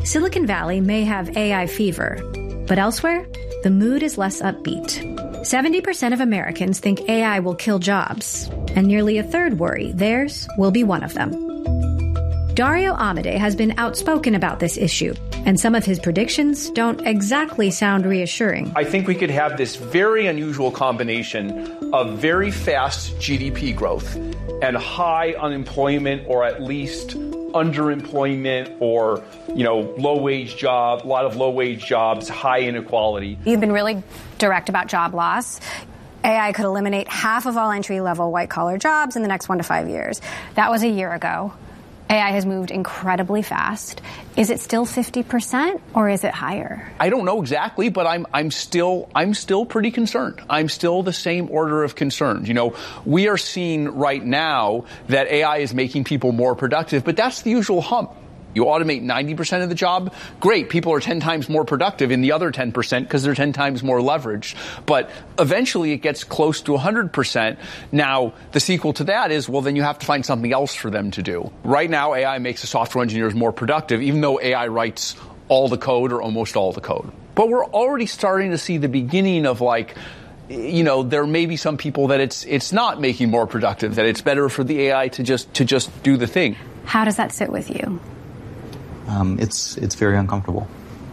Silicon Valley may have AI fever, but elsewhere, the mood is less upbeat. 70% of Americans think AI will kill jobs, and nearly a third worry theirs will be one of them. Dario Amodei has been outspoken about this issue, and some of his predictions don't exactly sound reassuring. I think we could have this very unusual combination of very fast GDP growth and high unemployment, or at least underemployment, or, low-wage job, a lot of low-wage jobs, high inequality. You've been really direct about job loss. AI could eliminate half of all entry-level white-collar jobs in the next 1 to 5 years. That was a year ago. AI has moved incredibly fast. Is it still 50% or is it higher? I don't know exactly, but I'm still pretty concerned. I'm still the same order of concerns. We are seeing right now that AI is making people more productive, but that's the usual hump. You automate 90% of the job, great. People are 10 times more productive in the other 10% because they're 10 times more leveraged. But eventually it gets close to 100%. Now, the sequel to that is, well, then you have to find something else for them to do. Right now, AI makes the software engineers more productive, even though AI writes all the code or almost all the code. But we're already starting to see the beginning of there may be some people that it's not making more productive, that it's better for the AI to just do the thing. How does that sit with you? It's very uncomfortable.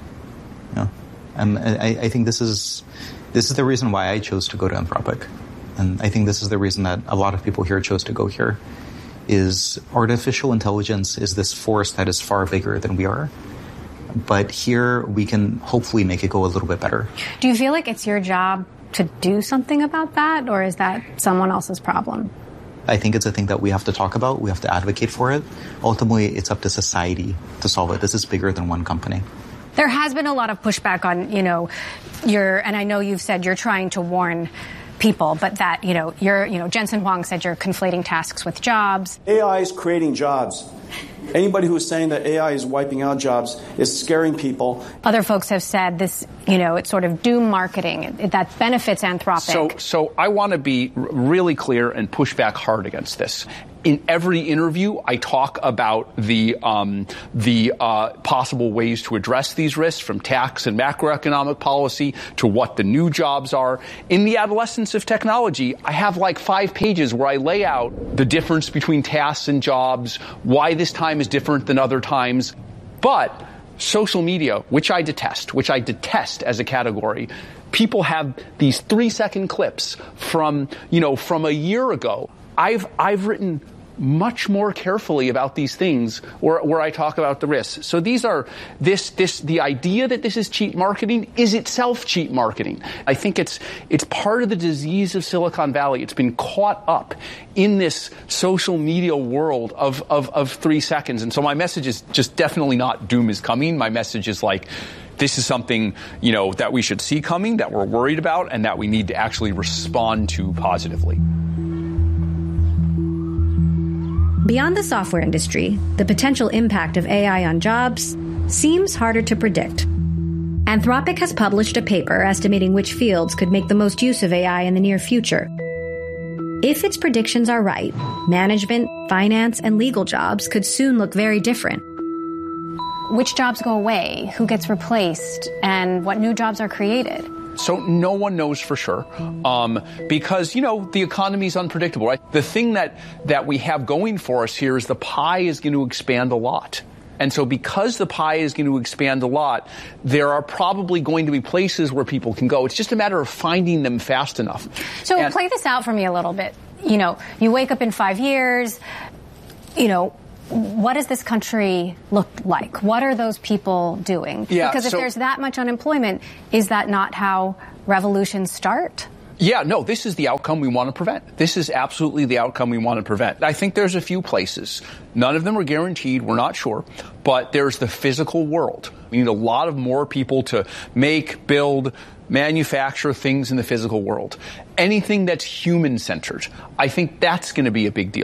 And I think this is the reason why I chose to go to Anthropic. And I think this is the reason that a lot of people here chose to go here, is artificial intelligence is this force that is far bigger than we are. But here we can hopefully make it go a little bit better. Do you feel like it's your job to do something about that, or is that someone else's problem? I think it's a thing that we have to talk about. We have to advocate for it. Ultimately, it's up to society to solve it. This is bigger than one company. There has been a lot of pushback on, and I know you've said you're trying to warn people, but that, Jensen Huang said you're conflating tasks with jobs. AI is creating jobs. Anybody who is saying that AI is wiping out jobs is scaring people. Other folks have said this, it's sort of doom marketing that benefits Anthropic. So I want to be really clear and push back hard against this. In every interview, I talk about the possible ways to address these risks, from tax and macroeconomic policy to what the new jobs are. In the adolescence of technology, I have 5 pages where I lay out the difference between tasks and jobs, why this time is different than other times. But social media, which I detest as a category, people have these 3-second clips from a year ago. I've written much more carefully about these things where I talk about the risks. So these are the idea that this is cheap marketing is itself cheap marketing. I think it's part of the disease of Silicon Valley. It's been caught up in this social media world of 3 seconds. And so my message is just definitely not doom is coming. My message is this is something, that we should see coming, that we're worried about, and that we need to actually respond to positively. Beyond the software industry, the potential impact of AI on jobs seems harder to predict. Anthropic has published a paper estimating which fields could make the most use of AI in the near future. If its predictions are right, management, finance, and legal jobs could soon look very different. Which jobs go away, who gets replaced, and what new jobs are created? So no one knows for sure, because, the economy is unpredictable, right? The thing that we have going for us here is the pie is going to expand a lot. And so because the pie is going to expand a lot, there are probably going to be places where people can go. It's just a matter of finding them fast enough. So play this out for me a little bit. You wake up in 5 years, what does this country look like? What are those people doing? Yeah, because if there's that much unemployment, is that not how revolutions start? Yeah, no, this is the outcome we want to prevent. This is absolutely the outcome we want to prevent. I think there's a few places. None of them are guaranteed. We're not sure. But there's the physical world. We need a lot of more people to make, build, manufacture things in the physical world. Anything that's human-centered, I think that's going to be a big deal.